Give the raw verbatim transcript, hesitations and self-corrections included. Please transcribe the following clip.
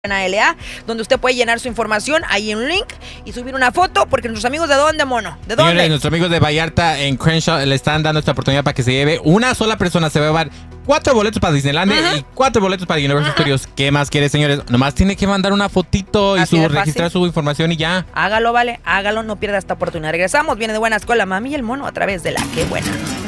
L A, donde usted puede llenar su información, ahí en un link y subir una foto, porque nuestros amigos ¿de dónde, mono? ¿De dónde? Señores, nuestros amigos de Vallarta en Crenshaw le están dando esta oportunidad para que se lleve una sola persona, se va a llevar cuatro boletos para Disneyland uh-huh. y cuatro boletos para Universal uh-huh. Studios. ¿Qué más quiere, señores? Nomás tiene que mandar una fotito y su, registrar su información y ya. Hágalo, vale, hágalo, no pierda esta oportunidad. Regresamos, viene de Buena Escuela, Mami y el Mono a través de La Qué Buena.